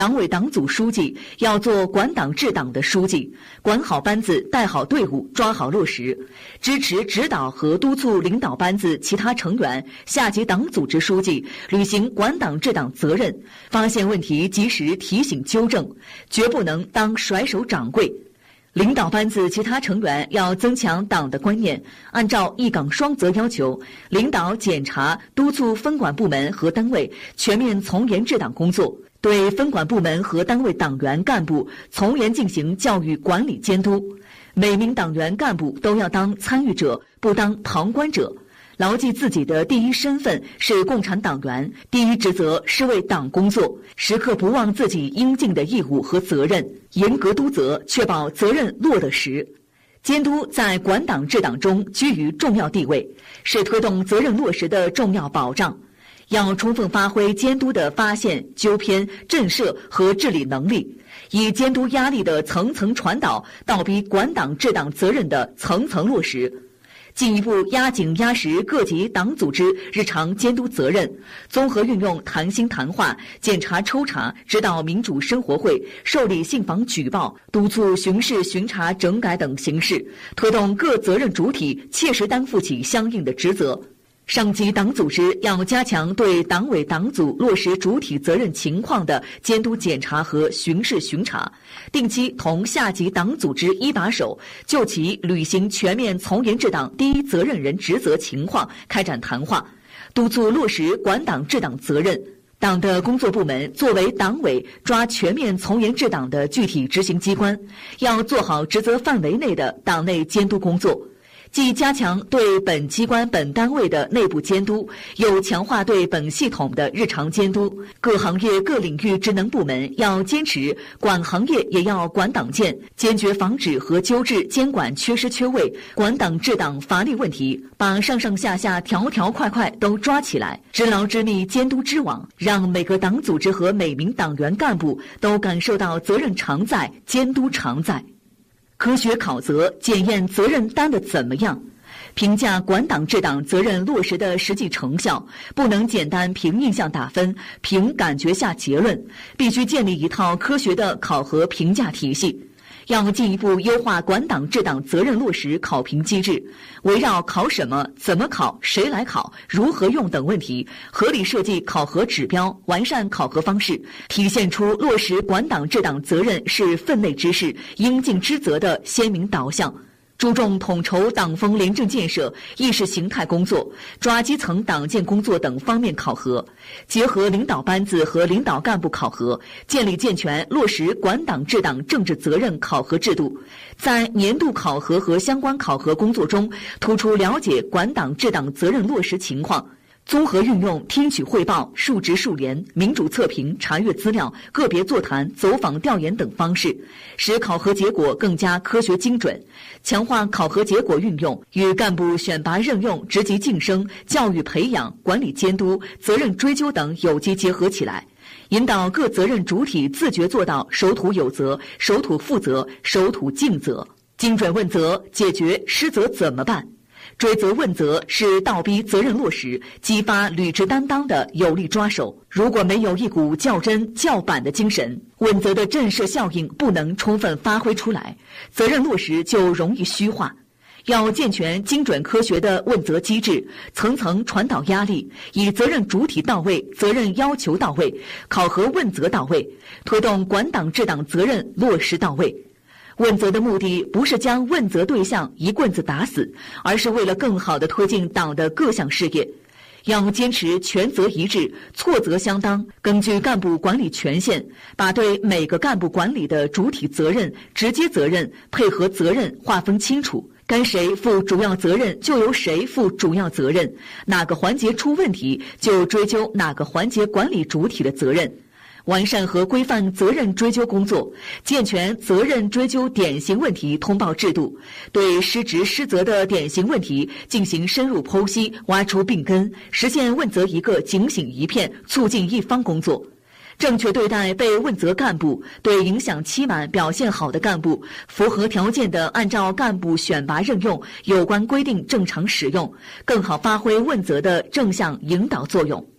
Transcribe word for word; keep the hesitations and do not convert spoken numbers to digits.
党委党组书记要做管党治党的书记，管好班子，带好队伍，抓好落实，支持指导和督促领导班子其他成员、下级党组织书记履行管党治党责任，发现问题及时提醒纠正，绝不能当甩手掌柜。领导班子其他成员要增强党的观念，按照一岗双责要求，领导检查督促分管部门和单位全面从严治党工作，对分管部门和单位党员干部从严进行教育管理监督。每名党员干部都要当参与者，不当旁观者，牢记自己的第一身份是共产党员，第一职责是为党工作，时刻不忘自己应尽的义务和责任，严格督责，确保责任落得实。监督在管党治党中居于重要地位，是推动责任落实的重要保障。要充分发挥监督的发现、纠偏、震慑和治理能力，以监督压力的层层传导，倒逼管党治党责任的层层落实。进一步压紧压实各级党组织日常监督责任，综合运用谈心谈话、检查抽查、指导民主生活会、受理信访举报、督促巡视巡查整改等形式，推动各责任主体切实担负起相应的职责。上级党组织要加强对党委党组落实主体责任情况的监督检查和巡视巡查，定期同下级党组织一把手就其履行全面从严治党第一责任人职责情况开展谈话，督促落实管党治党责任。党的工作部门作为党委抓全面从严治党的具体执行机关，要做好职责范围内的党内监督工作。既加强对本机关本单位的内部监督，又强化对本系统的日常监督。各行业各领域职能部门要坚持管行业也要管党建，坚决防止和纠治监管缺失缺位、管党治党乏力问题，把上上下下条条块块都抓起来，织牢织密监督织网，让每个党组织和每名党员干部都感受到责任常在，监督常在。科学考责检验责任担得怎么样，评价管党治党责任落实的实际成效，不能简单凭印象打分、凭感觉下结论，必须建立一套科学的考核评价体系。要进一步优化管党治党责任落实考评机制，围绕考什么、怎么考、谁来考、如何用等问题，合理设计考核指标，完善考核方式，体现出落实管党治党责任是分内之事、应尽之责的鲜明导向。注重统筹党风廉政建设、意识形态工作，抓基层党建工作等方面考核，结合领导班子和领导干部考核，建立健全落实管党治党政治责任考核制度。在年度考核和相关考核工作中，突出了解管党治党责任落实情况，综合运用听取汇报、述职述联、民主测评、查阅资料、个别座谈、走访调研等方式，使考核结果更加科学精准，强化考核结果运用与干部选拔任用、职级晋升、教育培养、管理监督、责任追究等有机结合起来，引导各责任主体自觉做到守土有责、守土负责、守土尽责。精准问责，解决失责怎么办？追责问责是倒逼责任落实、激发履职担当的有力抓手。如果没有一股较真较板的精神，问责的震慑效应不能充分发挥出来，责任落实就容易虚化。要健全精准科学的问责机制，层层传导压力，以责任主体到位、责任要求到位、考核问责到位，推动管党治党责任落实到位。问责的目的不是将问责对象一棍子打死，而是为了更好地推进党的各项事业。要坚持权责一致、错责相当，根据干部管理权限，把对每个干部管理的主体责任、直接责任、配合责任划分清楚，该谁负主要责任就由谁负主要责任，哪个环节出问题就追究哪个环节管理主体的责任。完善和规范责任追究工作，健全责任追究典型问题通报制度，对失职失责的典型问题进行深入剖析，挖出病根，实现问责一个警醒一片、促进一方工作。正确对待被问责干部，对影响期满表现好的干部，符合条件的按照干部选拔任用有关规定正常使用，更好发挥问责的正向引导作用。